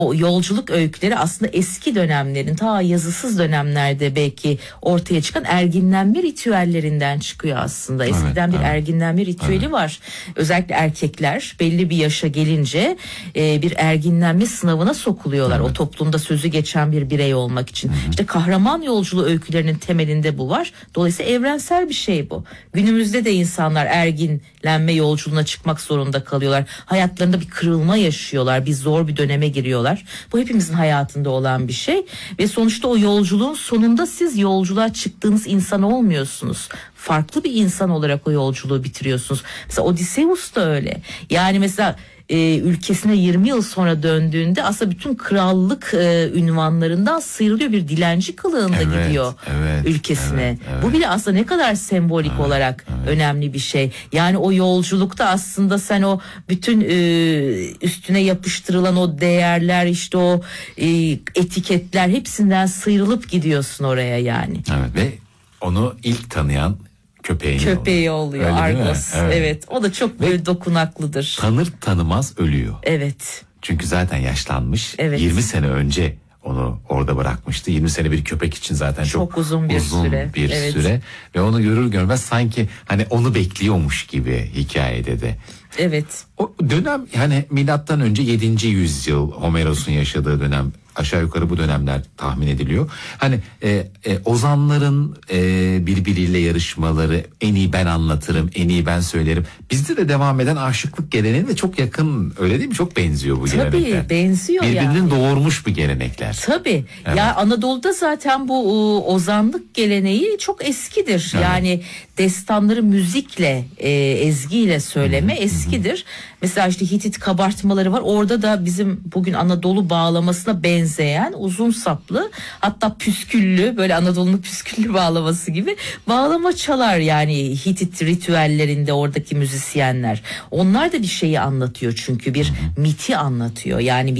O yolculuk öyküleri aslında eski dönemlerin, ta yazısız dönemlerde belki ortaya çıkan erginlenme ritüellerinden çıkıyor aslında. Eskiden bir erginlenme ritüeli var. Özellikle erkekler belli bir yaşa gelince bir erginlenme sınavına sokuluyorlar. O toplumda sözü geçen bir birey olmak için. İşte kahraman yolculuğu öykülerinin temelinde bu var. Dolayısıyla evrensel bir şey bu. Günümüzde de insanlar erginlenme yolculuğuna çıkmak zorunda kalıyorlar. Hayatlarında bir kırılma yaşıyorlar. Bir zor bir döneme giriyorlar. Bu hepimizin hayatında olan bir şey ve sonuçta o yolculuğun sonunda siz yolculuğa çıktığınız insan olmuyorsunuz. Farklı bir insan olarak o yolculuğu bitiriyorsunuz. Mesela Odysseus da öyle. Yani mesela ülkesine 20 yıl sonra döndüğünde aslında bütün krallık ünvanlarından sıyrılıyor, bir dilenci kılığında gidiyor ülkesine. Bu bile aslında ne kadar sembolik olarak önemli bir şey. Yani o yolculukta aslında sen o bütün üstüne yapıştırılan o değerler, işte o etiketler, hepsinden sıyrılıp gidiyorsun oraya yani. Evet, ve onu ilk tanıyan köpeği oluyor Argos. Evet. O da çok böyle dokunaklıdır. Tanır tanımaz ölüyor. Evet. Çünkü zaten yaşlanmış. Evet. 20 sene önce onu orada bırakmıştı. 20 sene bir köpek için zaten çok uzun bir süre. Ve onu görür görmez sanki hani onu bekliyormuş gibi hikayede de. Evet. O dönem yani milattan önce 7. yüzyıl, Homeros'un yaşadığı dönem, aşağı yukarı bu dönemler tahmin ediliyor. Hani ozanların birbiriyle yarışmaları, en iyi ben anlatırım, en iyi ben söylerim. Bizde de devam eden aşıklık geleneği de çok yakın, öyle değil mi? Çok benziyor bu gelenekler. Tabii benziyor birbirinin yani. doğurmuş bir gelenekler. Tabii. Evet. Ya Anadolu'da zaten bu ozanlık geleneği çok eskidir. Evet. Yani destanları müzikle, ezgiyle söyleme eskidir. Mesela işte Hitit kabartmaları var. Orada da bizim bugün Anadolu bağlamasına benzeyen uzun saplı, hatta püsküllü, böyle Anadolu'nun püsküllü bağlaması gibi bağlama çalar yani Hitit ritüellerinde oradaki müzisyenler. Onlar da bir şeyi anlatıyor çünkü bir miti anlatıyor. Yani